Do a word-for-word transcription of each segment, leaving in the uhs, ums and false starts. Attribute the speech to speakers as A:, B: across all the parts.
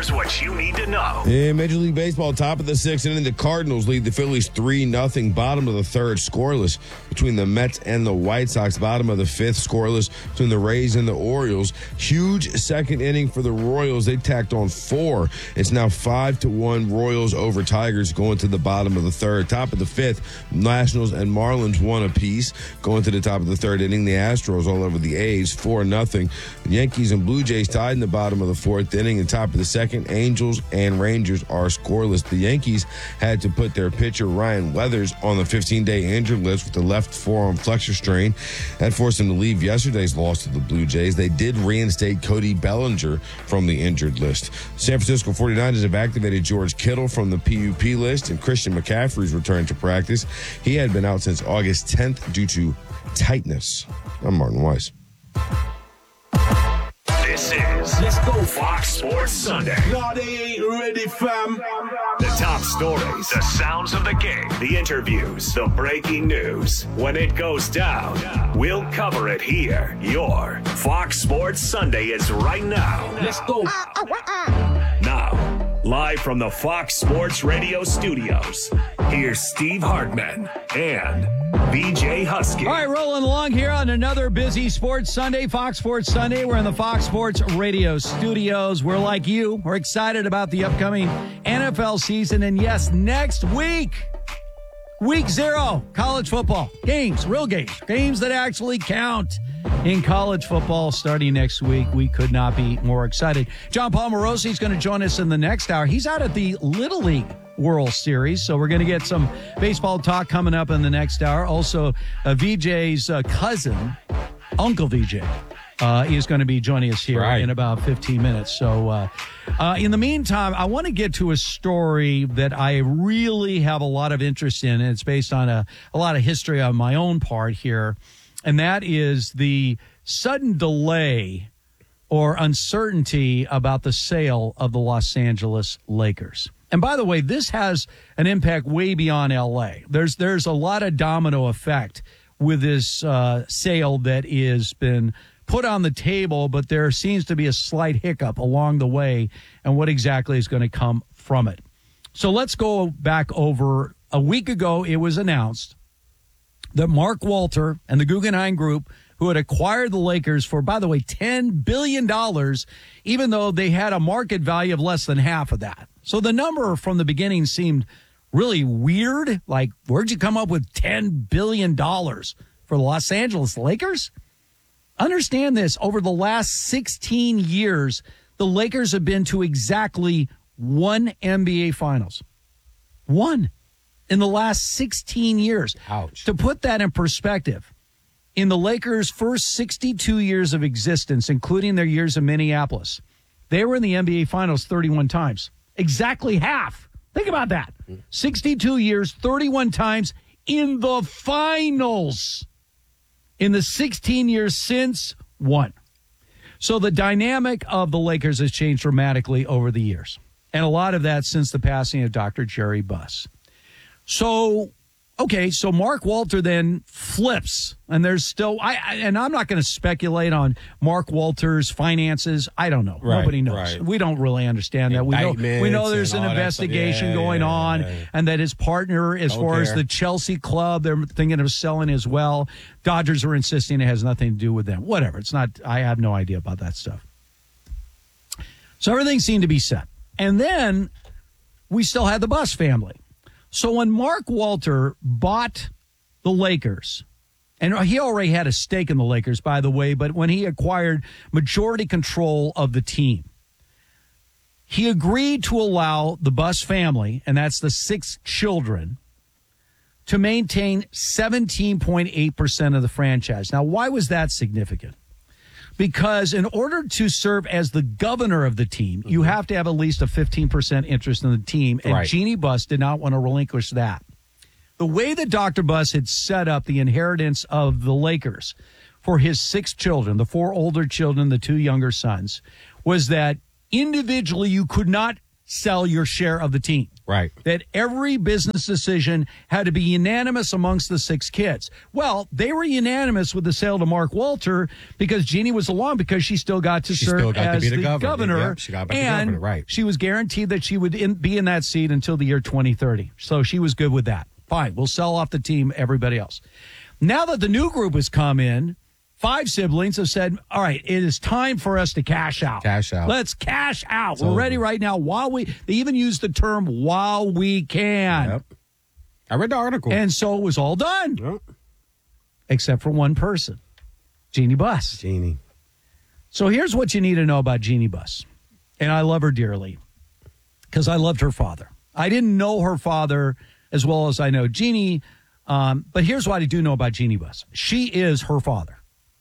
A: Here's what you need to know.
B: In Major League Baseball, top of the sixth inning, the Cardinals lead the Phillies three nothing. Bottom of the third, scoreless between the Mets and the White Sox. Bottom of the fifth, scoreless between the Rays and the Orioles. Huge second inning for the Royals. They tacked on four. It's now five to one Royals over Tigers going to the bottom of the third. Top of the fifth, Nationals and Marlins one apiece. Going to the top of the third inning, the Astros all over the A's four nothing. The Yankees and Blue Jays tied in the bottom of the fourth inning. And top of the second, Angels and Rangers are scoreless. The Yankees had to put their pitcher Ryan Weathers on the fifteen-day injured list with the left forearm flexor strain. That forced him to leave yesterday's loss to the Blue Jays. They did reinstate Cody Bellinger from the injured list. San Francisco forty-niners have activated George Kittle from the P U P list, and Christian McCaffrey's returned to practice. He had been out since August tenth due to tightness. I'm Martin Weiss.
A: This is Let's Go Fox Sports Sunday.
C: No, they ain't ready, fam.
A: The top stories, the sounds of the game, the interviews, the breaking news. When it goes down, we'll cover it here. Your Fox Sports Sunday is right now.
C: Let's go.
A: Now, live from the Fox Sports Radio studios, here's Steve Hartman and B J Husky.
D: All right, rolling along here on another busy Sports Sunday, Fox Sports Sunday. We're in the Fox Sports Radio studios. We're like you. We're excited about the upcoming N F L season. And yes, next week, week zero, college football. Games, real games, games that actually count in college football starting next week. We could not be more excited. John Paul Morosi is going to join us in the next hour. He's out at the Little League World Series, so we're going to get some baseball talk coming up in the next hour. Also, uh, V J's uh, cousin, Uncle V J, uh, is going to be joining us here
B: right.
D: in about fifteen minutes. So uh, uh, in the meantime, I want to get to a story that I really have a lot of interest in, and it's based on a, a lot of history on my own part here, and that is the sudden delay or uncertainty about the sale of the Los Angeles Lakers. And by the way, this has an impact way beyond L A. There's there's a lot of domino effect with this uh, sale that has been put on the table, but there seems to be a slight hiccup along the way, and what exactly is going to come from it. So let's go back over. A week ago, it was announced that Mark Walter and the Guggenheim Group, who had acquired the Lakers for, by the way, ten billion dollars, even though they had a market value of less than half of that. So the number from the beginning seemed really weird. Like, where'd you come up with ten billion dollars for the Los Angeles Lakers? Understand this. Over the last sixteen years, the Lakers have been to exactly one N B A Finals. One. In the last sixteen years.
B: Ouch.
D: To put that in perspective, in the Lakers' first sixty-two years of existence, including their years in Minneapolis, they were in the N B A Finals thirty-one times. Exactly half. Think about that. sixty-two years, thirty-one times in the finals. In the sixteen years since, one. So the dynamic of the Lakers has changed dramatically over the years. And a lot of that since the passing of Doctor Jerry Buss. So, okay, so Mark Walter then flips, and there's still, I, I and I'm not going to speculate on Mark Walter's finances. I don't know.
B: Right,
D: Nobody knows.
B: right.
D: We don't really understand that. We know, we know there's an
B: and all that
D: investigation
B: stuff. Yeah,
D: going
B: yeah,
D: on,
B: yeah.
D: and that his partner, as
B: Don't
D: far as
B: care.
D: the Chelsea club, they're thinking of selling as well. Dodgers are insisting it has nothing to do with them. Whatever. It's not, I have no idea about that stuff. So everything seemed to be set. And then we still had the Buss family. So when Mark Walter bought the Lakers, and he already had a stake in the Lakers, by the way, but when he acquired majority control of the team, he agreed to allow the Buss family, and that's the six children, to maintain seventeen point eight percent of the franchise. Now, why was that significant? Because in order to serve as the governor of the team, you have to have at least a fifteen percent interest in the team, and
B: Right.
D: Jeannie Buss did not want to relinquish that. The way that Doctor Buss had set up the inheritance of the Lakers for his six children, the four older children, the two younger sons, was that individually you could not sell your share of the team.
E: Right.
D: That every business decision had to be unanimous amongst the six kids. Well, they were unanimous with the sale to Mark Walter because Jeannie was along because she still got to
E: She
D: serve
E: still got to
D: as
E: be the
D: the
E: governor.
D: governor.
E: Yep, she got to be the
D: and
E: governor, right.
D: she was guaranteed that she would in, be in that seat until the year twenty thirty. So she was good with that. Fine, we'll sell off the team, everybody else. Now that the new group has come in, five siblings have said, all right, it is time for us to cash out.
E: Cash out.
D: Let's cash out.
E: It's
D: We're
E: over.
D: ready right now while we, they even use the term while we can.
E: Yep. I read the article.
D: And so it was all done,
E: Yep.
D: except for one person, Jeannie Buss.
E: Jeannie.
D: So here's what you need to know about Jeannie Buss. And I love her dearly because I loved her father. I didn't know her father as well as I know Jeannie, um, but here's what I do know about Jeannie Buss. She is her father.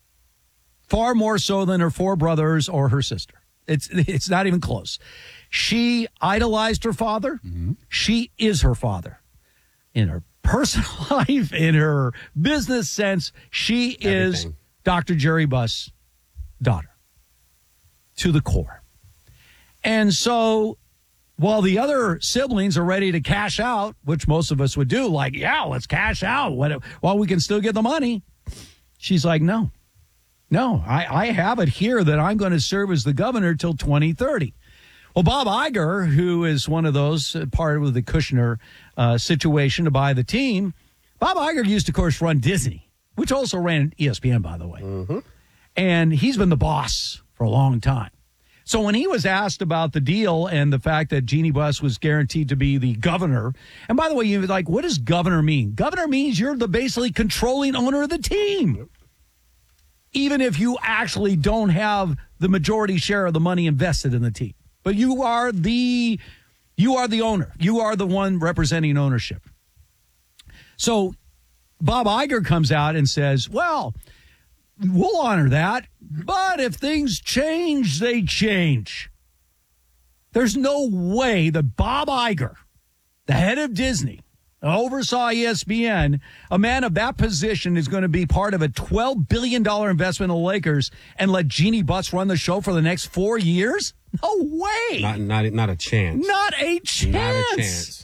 D: Far more so than her four brothers or her sister. It's it's not even close. She idolized her father. Mm-hmm. She is her father. In her personal life, in her business sense, she is
E: Everything.
D: Doctor Jerry Buss' daughter to the core. And so while the other siblings are ready to cash out, which most of us would do, like, yeah, let's cash out while we can still get the money, she's like, no. No, I, I have it here that I'm going to serve as the governor till twenty thirty. Well, Bob Iger, who is one of those uh, part of the Kushner uh, situation to buy the team, Bob Iger used to, of course, run Disney, which also ran E S P N, by the way. Mm-hmm. And he's been the boss for a long time. So when he was asked about the deal and the fact that Jeannie Buss was guaranteed to be the governor, and by the way, you're like, what does governor mean? Governor means you're the basically controlling owner of the team. Yep. Even if you actually don't have the majority share of the money invested in the team. But you are the you are the owner. You are the one representing ownership. So Bob Iger comes out and says, well, we'll honor that, but if things change, they change. There's no way that Bob Iger, the head of Disney, oversaw E S P N, a man of that position is going to be part of a twelve billion dollars investment in the Lakers and let Jeannie Buss run the show for the next four years? No way.
E: Not, not, not a chance.
D: Not a chance.
E: Not a chance.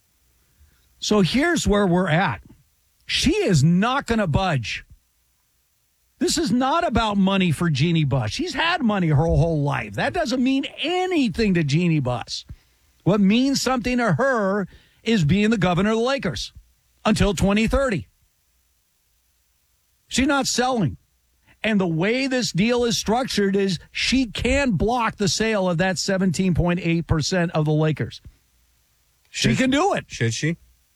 D: So here's where we're at. She is not going to budge. This is not about money for Jeannie Buss. She's had money her whole life. That doesn't mean anything to Jeannie Buss. What means something to her is being the governor of the Lakers until twenty thirty. She's not selling. And the way this deal is structured is she can block the sale of that seventeen point eight percent of the Lakers. She
E: Should,
D: can do it.
E: Should she?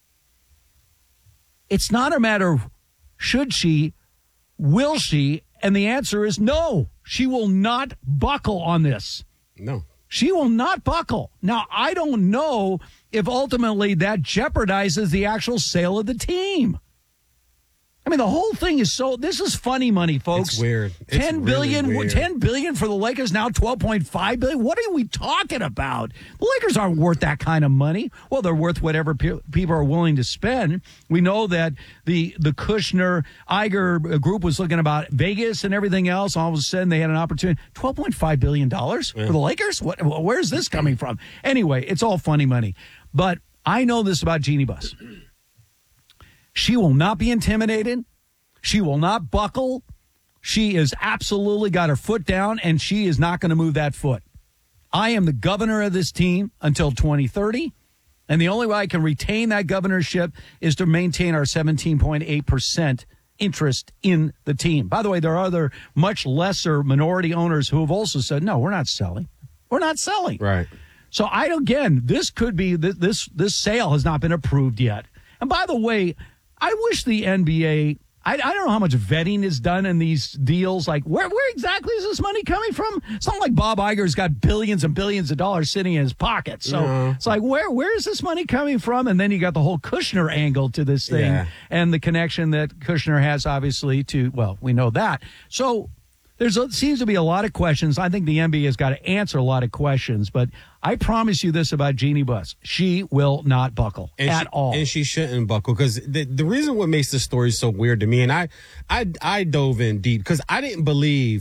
D: It's not a matter of should she, will she, and the answer is no. She will not buckle on this.
E: No.
D: She will not buckle. Now, I don't know if ultimately that jeopardizes the actual sale of the team. I mean, the whole thing is so, this is funny money, folks.
E: It's weird. It's
D: ten billion
E: really weird.
D: ten billion for the Lakers, now twelve point five billion. What are we talking about? The Lakers aren't worth that kind of money. Well, they're worth whatever pe- people are willing to spend. We know that the the Kushner Iger group was looking about Vegas and everything else. All of a sudden, they had an opportunity. twelve point five billion dollars yeah. for the Lakers? What? Where's this coming from? Anyway, it's all funny money. But I know this about Jeannie Buss. She will not be intimidated. She will not buckle. She has absolutely got her foot down, and she is not going to move that foot. I am the governor of this team until twenty thirty, and the only way I can retain that governorship is to maintain our seventeen point eight percent interest in the team. By the way, there are other much lesser minority owners who have also said, no, we're not selling. We're not selling.
E: Right.
D: So, I again, this could be, this, this sale has not been approved yet. And by the way, I wish the N B A, I, I don't know how much vetting is done in these deals. Like, where where exactly is this money coming from? It's not like Bob Iger's got billions and billions of dollars sitting in his pocket. So
E: no.
D: It's like, where where is this money coming from? And then you got the whole Kushner angle to this thing
E: yeah.
D: and the connection that Kushner has, obviously, to, well, we know that. So there's a, seems to be a lot of questions. I think the N B A has got to answer a lot of questions. But I promise you this about Jeannie Buss. She will not buckle
E: and
D: at
E: she,
D: all.
E: And she shouldn't buckle because the, the reason what makes this story so weird to me, and I, I, I dove in deep because I didn't believe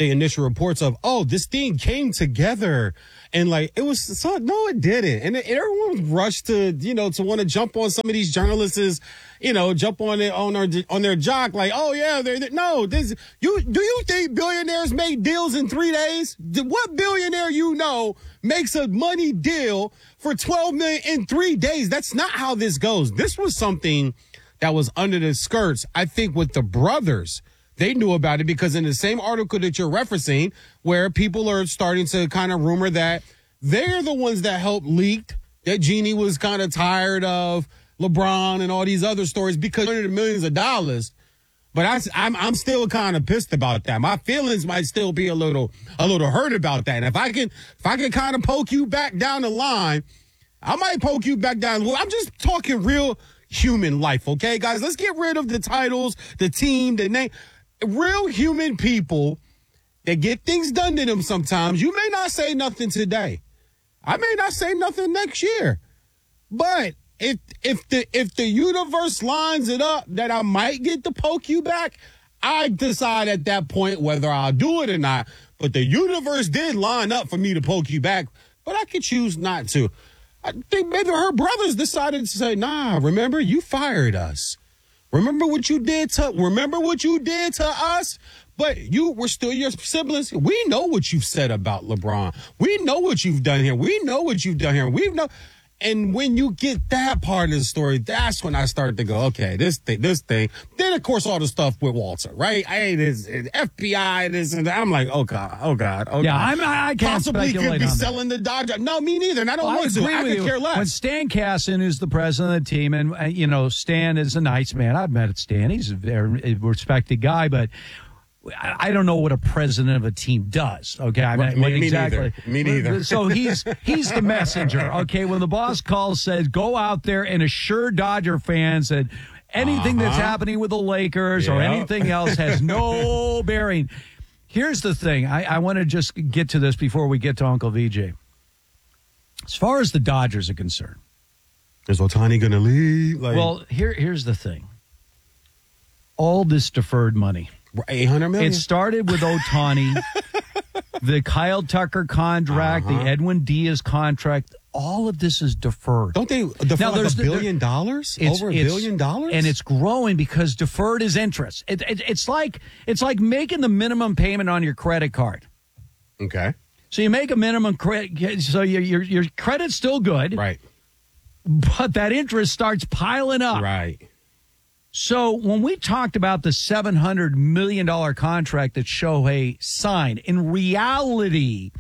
E: the initial reports of, oh, this thing came together. And like, it was so, no, it didn't. And everyone rushed to, you know, to want to jump on some of these journalists, you know, jump on it on their, on their jock. Like, oh yeah, they're, they're no, this, you, do you think billionaires make deals in three days? What billionaire you know makes a money deal for twelve million in three days? That's not how this goes. This was something that was under the skirts. I think with the brothers, they knew about it because in the same article that you're referencing, where people are starting to kind of rumor that they're the ones that helped leak that Jeannie was kind of tired of LeBron and all these other stories because of the millions of dollars. But I, I'm I'm still kind of pissed about that. My feelings might still be a little a little hurt about that. And if I can if I can kind of poke you back down the line, I might poke you back down. Well, I'm just talking real human life, okay, guys? Let's get rid of the titles, the team, the name. Real human people that get things done to them sometimes. You may not say nothing today. I may not say nothing next year. But if if the if the universe lines it up that I might get to poke you back, I decide at that point whether I'll do it or not. But the universe did line up for me to poke you back, but I could choose not to. I think maybe her brothers decided to say, nah, remember, you fired us. Remember what you did to, remember what you did to us? But you were still your siblings. We know what you've said about LeBron. We know what you've done here. We know what you've done here. We've know. And when you get that part of the story, that's when I start to go, okay, this thing, this thing. Then, of course, all the stuff with Walter, right? Hey, this F B I, this and that. I'm like, oh, God, oh, God. Oh,
D: yeah,
E: God.
D: I'm, I can't
E: Possibly
D: speculate
E: could be
D: on
E: selling
D: that.
E: the Dodgers. No, me neither. And I don't
D: Well, I
E: want to.
D: agree
E: I
D: with
E: could
D: you.
E: care less.
D: When Stan Casson, who's the president of the team, and, uh, you know, Stan is a nice man. I've met Stan. He's a very respected guy, but I don't know what a president of a team does. Okay, I mean,
E: Right, me-
D: what
E: me
D: exactly.
E: neither. Me neither.
D: So he's he's the messenger. Okay, when the boss calls, says go out there and assure Dodger fans that anything that's
E: Uh-huh.
D: happening with the Lakers or
E: Yeah.
D: anything else has no bearing. Here's the thing. I, I want to just get to this before we get to Uncle V J. As far as the Dodgers are concerned,
E: Is Ohtani going to leave? Like,
D: well, here here's the thing. All this deferred money.
E: eight hundred million.
D: It started with Ohtani, the Kyle Tucker contract,
E: Uh-huh.
D: the Edwin Diaz contract. All of this is deferred.
E: Don't they defer
D: Now,
E: like
D: there's
E: a
D: the-
E: billion dollars?
D: It's-
E: Over a
D: it's-
E: billion dollars?
D: and it's growing because deferred is interest. It, it, it's like it's like making the minimum payment on your credit card.
E: Okay.
D: So you make a minimum credit, so your your your credit's still good,
E: Right.
D: but that interest starts piling up.
E: Right.
D: So when we talked about the seven hundred million dollars contract that Shohei signed, in reality,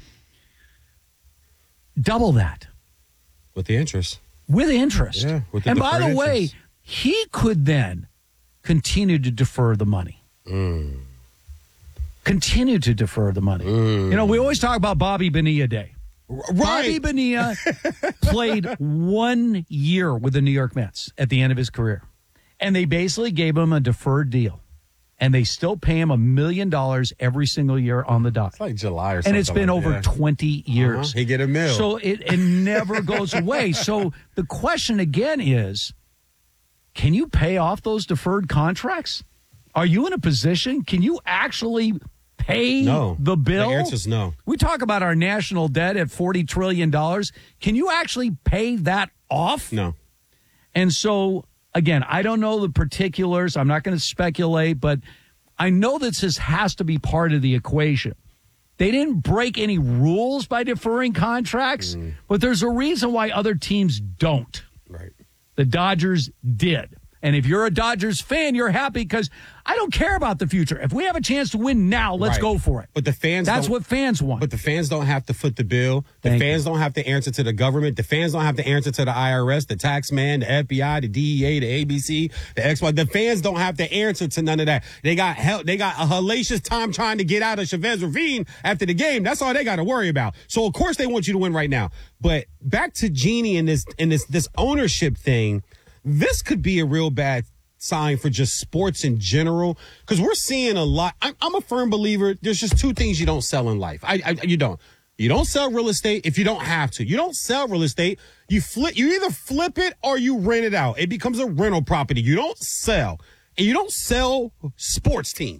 D: double that
E: With the interest.
D: with interest.
E: Yeah, with the
D: and by the
E: deferred
D: way,
E: interest.
D: he could then continue to defer the money.
E: Mm.
D: Continue to defer the money. You know, we always talk about Bobby Bonilla Day. Bobby
E: Right.
D: Bonilla played one year with the New York Mets at the end of his career. And they basically gave him a deferred deal. And they still pay him a million dollars every single year on the dot.
E: It's like July or something.
D: And it's been
E: like
D: over
E: that.
D: twenty years.
E: Uh-huh. He get a mil.
D: So it, it never goes away. So the question again is, can you pay off those deferred contracts? Are you in a position? Can you actually pay
E: No.
D: the bill?
E: The answer's no.
D: We talk about our national debt at forty trillion dollars. Can you actually pay that off?
E: No.
D: And so, again, I don't know the particulars. I'm not going to speculate, but I know that this has to be part of the equation. They didn't break any rules by deferring contracts,
E: Mm.
D: but there's a reason why other teams don't.
E: Right.
D: The Dodgers did. And if you're a Dodgers fan, you're happy because I don't care about the future. If we have a chance to win now, let's
E: Right.
D: go for it.
E: But the fans
D: That's
E: don't-
D: what fans want.
E: But the fans don't have to foot the bill. The
D: Thank
E: fans don't have to answer to the government. The fans don't have to answer to the I R S, the tax man, the F B I, the D E A, the A B C, the X Y. The fans don't have to answer to none of that. They got hell. They got a hellacious time trying to get out of Chavez Ravine after the game. That's all they got to worry about. So of course they want you to win right now. But back to Jeannie and this and this this ownership thing. This could be a real bad sign for just sports in general, because we're seeing a lot. I'm, I'm a firm believer. There's just two things you don't sell in life. I, I you don't. You don't sell real estate if you don't have to. You don't sell real estate. You flip. You either flip it or you rent it out. It becomes a rental property. You don't sell, and you don't sell sports teams.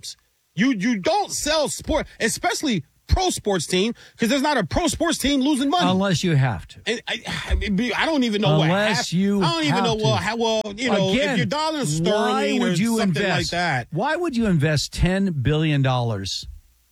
E: You you don't sell sport, especially pro sports team, because there's not a pro sports team losing money
D: unless you have to.
E: And I, I, I don't even know
D: unless
E: what. Unless
D: you,
E: I don't even
D: have
E: know
D: to.
E: well. How well you know
D: Again,
E: if your dollar is sterling
D: why would
E: or
D: you
E: something
D: invest,
E: like that.
D: Why would you invest ten billion dollars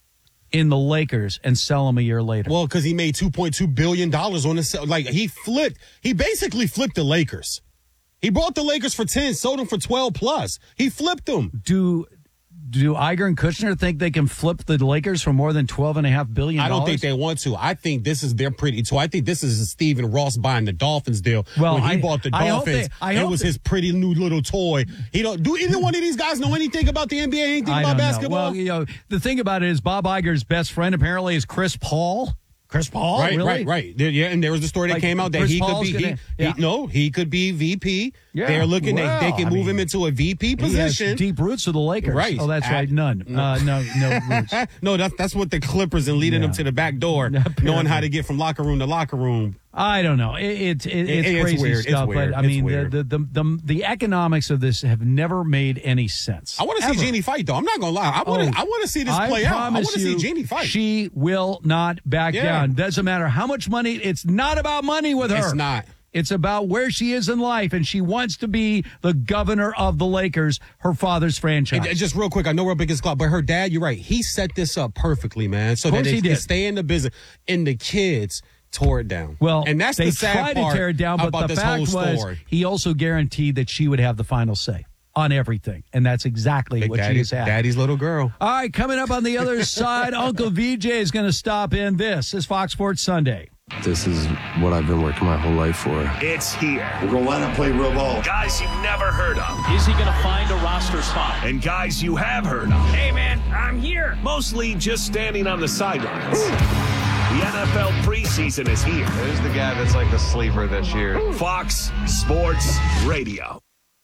D: in the Lakers and sell them a year later?
E: Well, because he made two point two billion dollars on the like he flipped. He basically flipped the Lakers. He bought the Lakers for ten, sold them for twelve plus. He flipped them.
D: Do. Do Iger and Kushner think they can flip the Lakers for more than twelve and a half billion dollars?
E: I don't think they want to. I think this is their pretty. So I think this is a Stephen Ross buying the Dolphins deal.
D: Well,
E: when he
D: I,
E: bought the
D: I
E: Dolphins,
D: hope they, I
E: it
D: hope
E: was
D: they,
E: his pretty new little toy. He don't do either one of these guys know anything about the N B A, anything
D: I
E: about
D: don't know.
E: basketball.
D: Well, you know, the thing about it is Bob Iger's best friend apparently is Chris Paul. Chris Paul,
E: right,
D: really?
E: right, right. There- Yeah, and there was a story that
D: Like,
E: came out that
D: Chris
E: he
D: Paul's
E: could be.
D: gonna-
E: he,
D: yeah.
E: he, no, he could be V P.
D: Yeah,
E: They're looking.
D: well,
E: they, they can
D: I
E: move
D: mean,
E: him into a V P
D: He
E: position.
D: has deep roots of the Lakers.
E: Right.
D: Oh, that's
E: At-
D: right. None. Uh, no, no roots.
E: no, that's that's what the Clippers and leading
D: Yeah.
E: them to the back door,
D: Apparently.
E: knowing how to get from locker room to locker room.
D: I don't know. It, it, it, it's
E: it's
D: crazy
E: weird. It's
D: stuff,
E: weird.
D: but I
E: It's
D: mean, the,
E: weird.
D: the, the the the economics of this have never made any sense.
E: I want to see
D: Ever.
E: Jeannie fight, though. I'm not gonna lie. I want to.
D: Oh,
E: I want to see this
D: I
E: play out. I
D: promise
E: want to see
D: you,
E: Jeannie fight.
D: She will not back
E: Yeah.
D: down. Doesn't matter how much money. It's not about money with her.
E: It's not.
D: It's about where she is in life, and she wants to be the governor of the Lakers, her father's franchise.
E: And just real quick, I know we're biggest club, but her dad, you're right. He set this up perfectly, man, so
D: Of course
E: that
D: he
E: they can
D: did.
E: stay in the business. And the kids tore it down.
D: Well,
E: and that's
D: they
E: the sad
D: tried
E: part
D: to tear it down, but
E: about
D: the
E: this
D: fact
E: whole
D: was
E: story.
D: he also guaranteed that she would have the final say on everything, and that's exactly
E: Big
D: what she
E: daddy,
D: has had.
E: daddy's little girl.
D: All right, coming up on the other side, Uncle V J is going to stop in. This is Fox Sports Sunday.
F: This is what I've been working my whole life for.
A: It's here.
C: We're going to line up play real ball.
A: Guys you've never heard of.
G: Is he going to find a roster spot?
A: And guys you have heard of.
G: Hey, man, I'm here.
A: Mostly just standing on the sidelines. The N F L preseason is here.
H: Who's the guy that's like the sleeper this year?
A: Fox Sports Radio.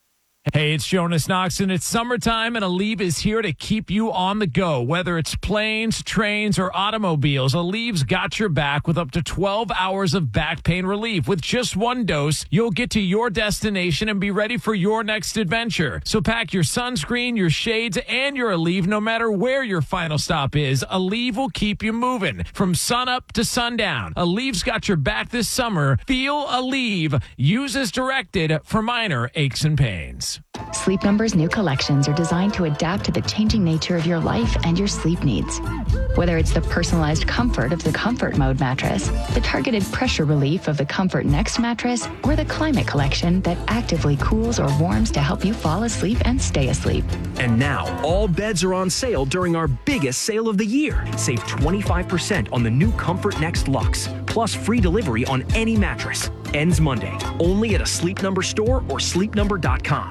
I: Hey, it's Jonas Knox, and it's summertime, and Aleve is here to keep you on the go. Whether it's planes, trains, or automobiles, Aleve's got your back with up to twelve hours of back pain relief. With just one dose, you'll get to your destination and be ready for your next adventure. So pack your sunscreen, your shades, and your Aleve no matter where your final stop is. Aleve will keep you moving from sunup to sundown. Aleve's got your back this summer. Feel Aleve. Use as directed for minor aches and pains.
J: Sleep Number's new collections are designed to adapt to the changing nature of your life and your sleep needs. Whether it's the personalized comfort of the Comfort Mode mattress, the targeted pressure relief of the Comfort Next mattress, or the Climate Collection that actively cools or warms to help you fall asleep and stay asleep.
K: And now, all beds are on sale during our biggest sale of the year. Save twenty-five percent on the new Comfort Next Luxe, plus free delivery on any mattress. Ends Monday, only at a Sleep Number store or sleep number dot com.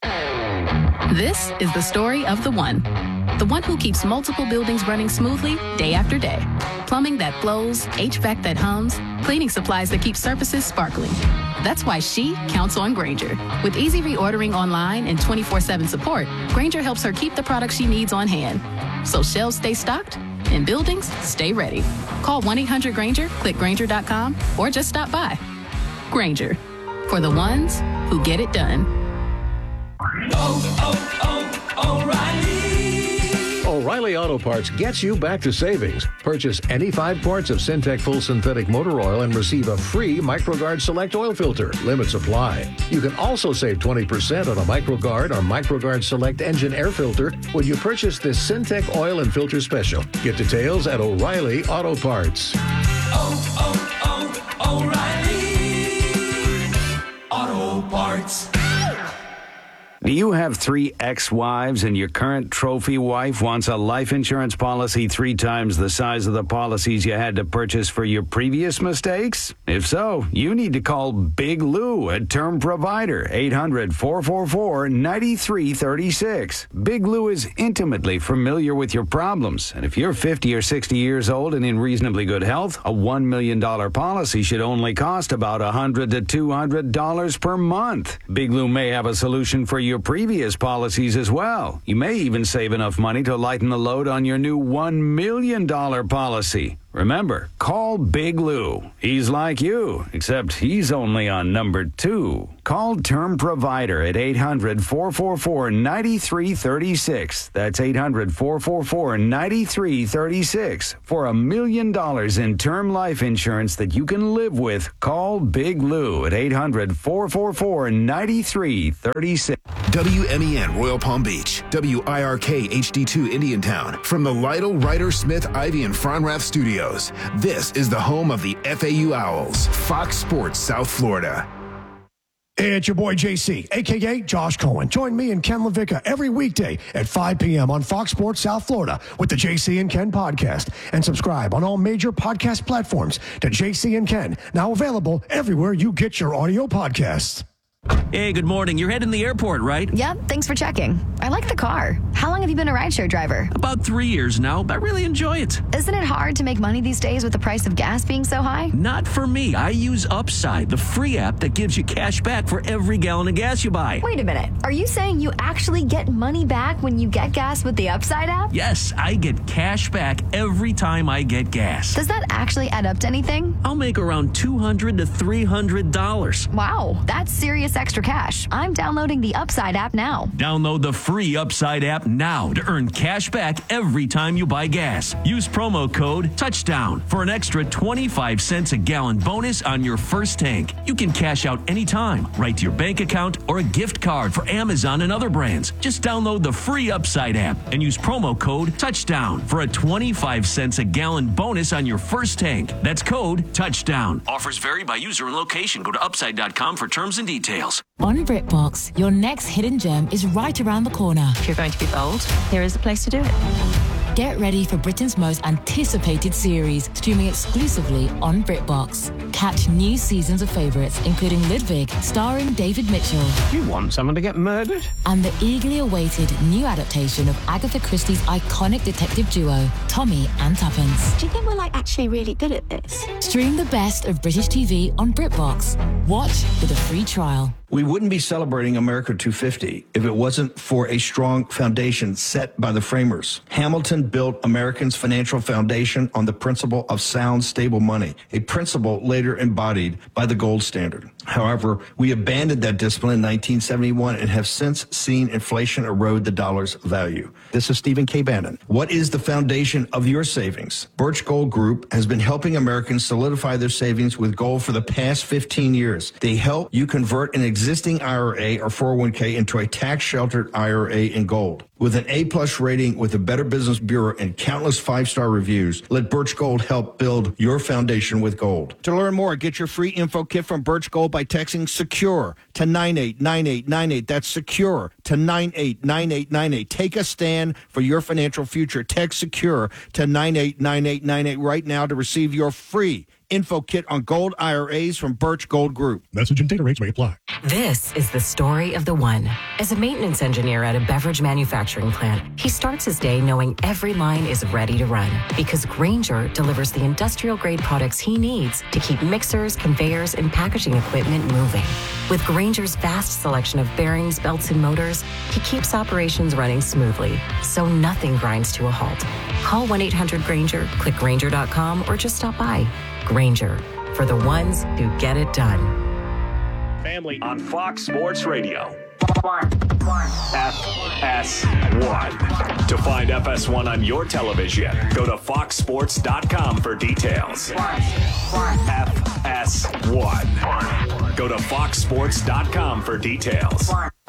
L: This is the story of the one. The one who keeps multiple buildings running smoothly day after day. Plumbing that flows, H V A C that hums, cleaning supplies that keep surfaces sparkling. That's why she counts on Grainger. With easy reordering online and twenty-four seven support, Grainger helps her keep the products she needs on hand. So shelves stay stocked and buildings stay ready. Call one eight hundred Grainger, click Grainger dot com, or just stop by. Grainger, for the ones who get it done.
G: Oh, oh, oh, O'Reilly.
M: O'Reilly Auto Parts gets you back to savings. Purchase any five quarts of Syntec Full Synthetic Motor Oil and receive a free MicroGuard Select Oil Filter. Limits apply. You can also save twenty percent on a MicroGuard or MicroGuard Select Engine Air Filter when you purchase this Syntec Oil and Filter Special. Get details at O'Reilly Auto Parts.
G: Oh, oh, oh, O'Reilly Auto Parts.
N: Do you have three ex-wives and your current trophy wife wants a life insurance policy three times the size of the policies you had to purchase for your previous mistakes? If so, you need to call Big Lou at Term Provider, eight hundred, four four four, nine three three six. Big Lou is intimately familiar with your problems, and if you're fifty or sixty years old and in reasonably good health, a one million dollars policy should only cost about one hundred to two hundred dollars per month. Big Lou may have a solution for you your previous policies as well. You may even save enough money to lighten the load on your new one million dollars policy. Remember, call Big Lou. He's like you, except he's only on number two. Call Term Provider at eight hundred, four four four, nine three three six. That's eight hundred, four four four, nine three three six. For a million dollars in term life insurance that you can live with, call Big Lou at eight hundred, four four four, nine three three six.
O: W M E N Royal Palm Beach, W I R K H D two Indiantown. From the Lytle, Ryder, Smith, Ivy, and Fronrath Studios, this is the home of the F A U Owls, Fox Sports South Florida.
P: Hey, it's your boy J C, a k a. Josh Cohen. Join me and Ken LaVicka every weekday at five p.m. on Fox Sports South Florida with the J C and Ken podcast. And subscribe on all major podcast platforms to J C and Ken, now available everywhere you get your audio podcasts.
Q: Hey, good morning. You're heading to the airport, right?
R: Yep, thanks for checking. I like the car. How long have you been a rideshare driver?
Q: About three years now. I really enjoy it.
R: Isn't it hard to make money these days with the price of gas being so high?
Q: Not for me. I use Upside, the free app that gives you cash back for every gallon of gas you buy.
R: Wait a minute. Are you saying you actually get money back when you get gas with the Upside app?
Q: Yes, I get cash back every time I get gas.
R: Does that actually add up to anything?
Q: I'll make around two hundred to three hundred dollars.
R: Wow, that's serious extra cash. I'm downloading the Upside app now.
Q: Download the free Upside app now to earn cash back every time you buy gas. Use promo code TOUCHDOWN for an extra twenty-five cents a gallon bonus on your first tank. You can cash out anytime, right to your bank account, or a gift card for Amazon and other brands. Just download the free Upside app and use promo code TOUCHDOWN for a twenty-five cents a gallon bonus on your first tank. That's code TOUCHDOWN. Offers vary by user and location. Go to upside dot com for terms and details.
S: On BritBox, your next hidden gem is right around the corner.
T: If you're going to be bold, here is the place to do it.
S: Get ready for Britain's most anticipated series, streaming exclusively on BritBox. Catch new seasons of favourites, including Ludwig, starring David Mitchell.
U: You want someone to get murdered?
S: And the eagerly awaited new adaptation of Agatha Christie's iconic detective duo, Tommy and Tuppence.
T: Do you think we're like actually really good at this?
S: Stream the best of British T V on BritBox. Watch with a free trial.
V: We wouldn't be celebrating America two fifty if it wasn't for a strong foundation set by the framers. Hamilton built Americans' financial foundation on the principle of sound, stable money, a principle later embodied by the gold standard. However, we abandoned that discipline in nineteen seventy-one and have since seen inflation erode the dollar's value. This is Stephen K. Bannon. What is the foundation of your savings? Birch Gold Group has been helping Americans solidify their savings with gold for the past fifteen years. They help you convert an existing I R A or four oh one k into a tax-sheltered I R A in gold. With an A-plus rating with the Better Business Bureau and countless five-star reviews, let Birch Gold help build your foundation with gold. To learn more, get your free info kit from Birch Gold by texting SECURE to nine eight nine eight nine eight. That's SECURE to nine eight nine eight nine eight. Take a stand for your financial future. Text SECURE to nine eight nine eight nine eight right now to receive your free info kit on gold I R As from Birch Gold Group.
W: Message and data rates may apply.
X: This is the story of the one. As a maintenance engineer at a beverage manufacturing plant, he starts his day knowing every line is ready to run because Grainger delivers the industrial-grade products he needs to keep mixers, conveyors, and packaging equipment moving. With Grainger's vast selection of bearings, belts, and motors, he keeps operations running smoothly, so nothing grinds to a halt. Call one eight hundred Grainger, click Grainger dot com, or just stop by. Grainger, for the ones who get it done.
A: Family on Fox Sports Radio. F S one. To find F S one on your television, go to fox sports dot com for details. F S one. Go to fox sports dot com for details.